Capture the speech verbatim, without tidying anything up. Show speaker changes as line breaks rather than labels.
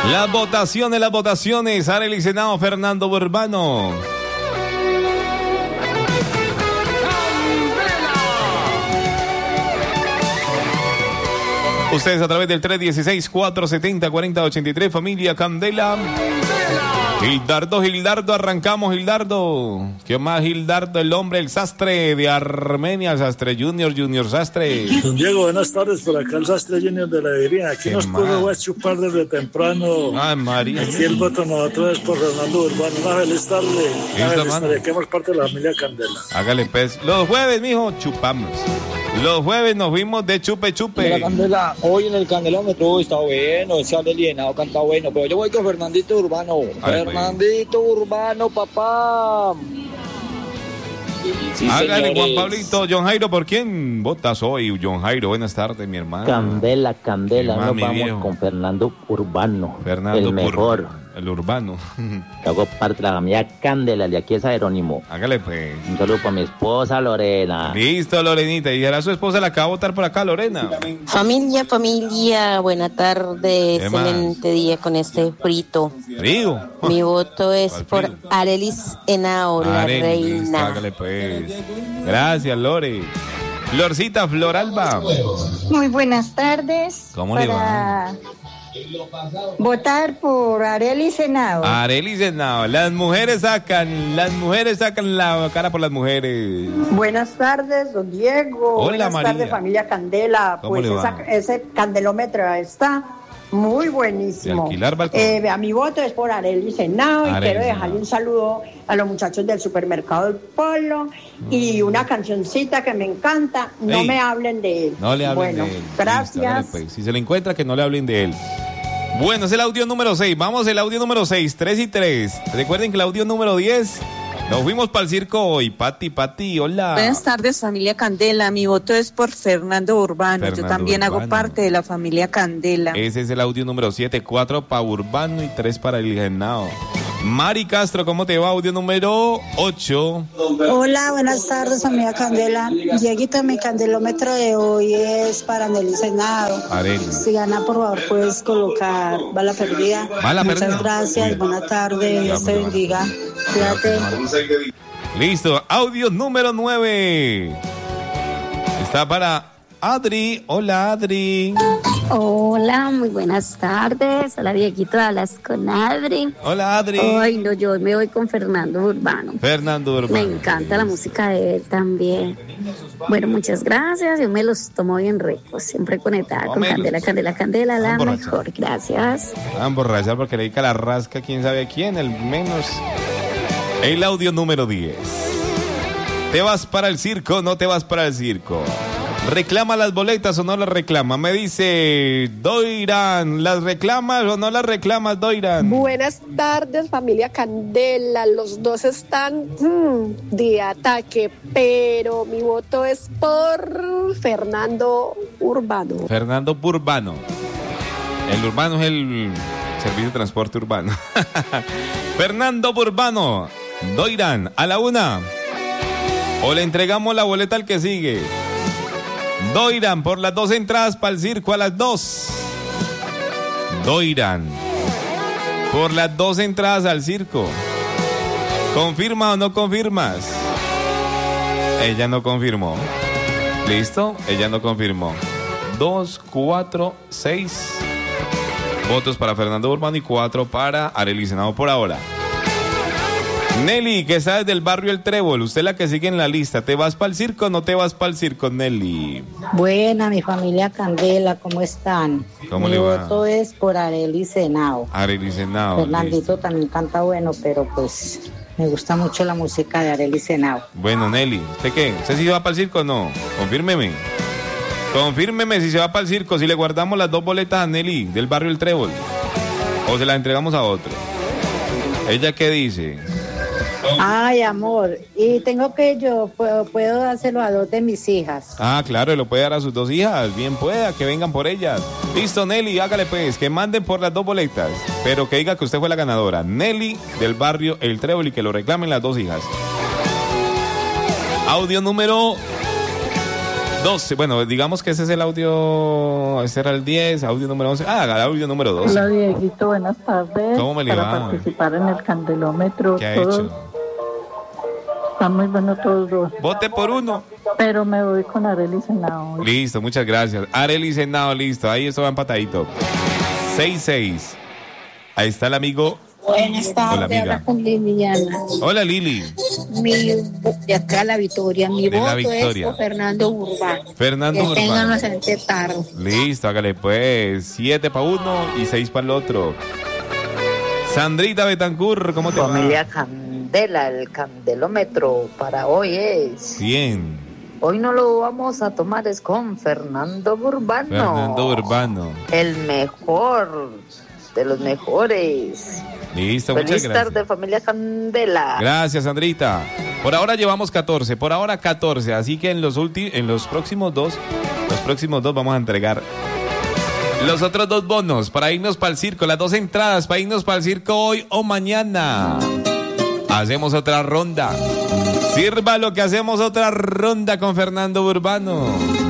Las votaciones, las votaciones. Arely Senao, Fernando Burbano. Ustedes a través del tres uno seis, cuatro siete cero, cuatro cero ocho tres, familia Candela. Gildardo, Gildardo, arrancamos Gildardo. ¿Qué más Gildardo? El hombre, el sastre de Armenia, Sastre Junior, Junior Sastre.
Don Diego, buenas tardes, por acá el Sastre Junior de la Alegría. Aquí nos pudo chupar desde temprano.
Ay, María.
Aquí el voto nosotros es por Fernando Urbano. Una feliz tarde. Una feliz tarde, que hemos parte de la familia Candela.
Hágale pues. Los jueves, mijo, chupamos. Los jueves nos fuimos de chupe chupe.
Mira, Candela, hoy en el Candelómetro está bueno, ese alienado canta bueno, pero yo voy con Fernandito Urbano. Ver, Fernandito pues. Urbano, papá.
Sí, hágale, señores. Juan Pablito. John Jairo, ¿por quién votas hoy? John Jairo, buenas tardes, mi hermano.
Candela, Candela,
nos
vamos
viejo.
con Fernando Urbano.
Fernando
el mejor.
Pur- el urbano.
Hago parte de la familia Candela, de aquí es Jerónimo.
Hágale pues.
Un saludo para mi esposa Lorena.
Listo, Lorenita. Y ahora su esposa la acaba de votar por acá, Lorena.
Familia, familia, buena tarde, excelente día con este frito.
Frío.
Mi voto es por Arely Senao, la
Arely,
reina.
Hágale pues. Gracias, Lore. Florcita, Floralba.
Muy buenas tardes.
¿Cómo le va?
Votar por Arely Senao.
Arely Senao. Las mujeres sacan, las mujeres sacan la cara por las mujeres.
Buenas tardes, don Diego.
Hola,
buenas
María.
tardes, familia Candela.
¿Cómo
Pues
le
esa,
va?
ese candelómetro está muy buenísimo.
De alquilar balcón.
Eh, a mi voto es por Arely Senao y
Arely
quiero
Senao.
dejarle un saludo a los muchachos del supermercado del Polo mm. y una cancioncita que me encanta. No
Ey,
me hablen de él.
No le hablen
bueno,
de él.
Gracias.
Listo, hágale, pues. Si se le encuentra, que no le hablen de él. Bueno, es el audio número seis. Vamos, el audio número seis, tres y tres. Recuerden que el audio número diez. Nos fuimos para el circo hoy. Pati, Pati, hola.
Buenas tardes, familia Candela. Mi voto es por Fernando Urbano.
Fernando
Yo también
Urbano.
hago parte de la familia Candela.
Ese es el audio número siete, cuatro para Urbano y tres para el Genao. Mari Castro, ¿cómo te va? Audio número ocho.
Hola, buenas tardes, familia Candela. Dieguito, mi candelómetro de hoy es para Arely Senao.
Arely.
Si gana, por favor, puedes colocar bala perdida.
Bala
Muchas
perdida.
gracias,
Bien.
buena tarde, Dios te bendiga. Cuídate.
Listo, audio número nueve. Está para Adri. Hola, Adri.
Hola, muy buenas tardes. Hola, Dieguito, hablas con Adri.
Hola, Adri.
Ay, no, yo me voy con Fernando Urbano.
Fernando Urbano.
Me encanta la música de él también. Bueno, muchas gracias. Yo me los tomo bien ricos. Siempre conectada con Candela, Candela, Candela, la mejor. Gracias.
Van a emborrachar porque le dedica la rasca, quién sabe a quién, el menos. El audio número diez. ¿Te vas para el circo o no te vas para el circo? ¿Reclama las boletas o no las reclama? Me dice Doirán, ¿las reclamas o no las reclamas, Doirán?
Buenas tardes, familia Candela. Los dos están hmm, de ataque, pero mi voto es por Fernando Urbano.
Fernando Urbano. El urbano es el servicio de transporte urbano. Fernando Urbano. Doirán, a la una. O le entregamos la boleta al que sigue. Doirán, por las dos entradas para el circo a las dos. Doirán, por las dos entradas al circo. ¿Confirma o no confirmas? Ella no confirmó. ¿Listo? Ella no confirmó. Dos, cuatro, seis votos para Fernando Urbano y cuatro para Arely Senao por ahora. Nelly, que está desde el barrio El Trébol, usted la que sigue en la lista. ¿Te vas para el circo o no te vas para el circo, Nelly?
Buena, mi familia Candela, ¿cómo están?
¿Cómo
mi
le va?
voto es por Arely Senao.
Arely Senao.
Fernandito
listo.
también canta bueno, pero pues me gusta mucho la música de Arely Senao.
Bueno, Nelly, ¿usted qué? ¿Usted si se va para el circo o no? Confírmeme. Confírmeme si se va para el circo, si le guardamos las dos boletas a Nelly del barrio El Trébol. O se las entregamos a otro. ¿Ella qué dice?
Ay, amor, y tengo que yo, puedo, puedo dárselo a dos de mis hijas.
Ah, claro, y lo puede dar a sus dos hijas. Bien pueda, que vengan por ellas. Listo, Nelly, hágale pues, que manden por las dos boletas. Pero que diga que usted fue la ganadora. Nelly, del barrio El Trébol, y que lo reclamen las dos hijas. Audio número doce, bueno, digamos que ese es el audio, ese era el diez, audio número once. Ah, el audio número doce.
Hola, Dieguito, buenas tardes.
¿Cómo me le
Para
va?
participar en el candelómetro.
¿Qué ha
todos,
hecho?
Están muy buenos todos dos.
Vote por uno.
Pero me voy con Arely Senao.
Listo, muchas gracias. Arely Senao, listo. Ahí esto va empatadito. seis seis. Ahí está el amigo.
Buenas tardes,
Hola, amiga.
habla con Liliana.
Hola, Lili.
Mi, de acá la Victoria. Mi
De la
voto
Victoria.
es por Fernando Urbano.
Fernando
que tengan
Urbano.
una excelente tarde.
Listo, hágale pues. Siete para uno y seis para el otro. Sandrita Betancur, ¿cómo te
Familia
va?
Candela, el candelómetro para hoy es...
Bien.
Hoy no lo vamos a tomar, es con Fernando Urbano.
Fernando Urbano.
El mejor de los mejores.
Listo, muchas
Feliz
gracias.
tarde, familia Candela.
Gracias, Sandrita. Por ahora llevamos catorce, por ahora catorce, así que en los ulti- en los próximos dos, los próximos dos vamos a entregar los otros dos bonos para irnos para el circo, las dos entradas para irnos para el circo hoy o mañana. Hacemos otra ronda. Sirva lo que hacemos otra ronda con Fernando Urbano.